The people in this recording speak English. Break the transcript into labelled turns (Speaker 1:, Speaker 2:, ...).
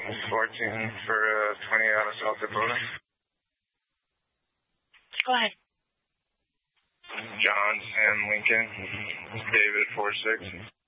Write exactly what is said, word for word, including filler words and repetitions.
Speaker 1: fourteen for uh, twenty out of South Dakota.
Speaker 2: Go ahead.
Speaker 1: John, Sam, Lincoln, David, four six.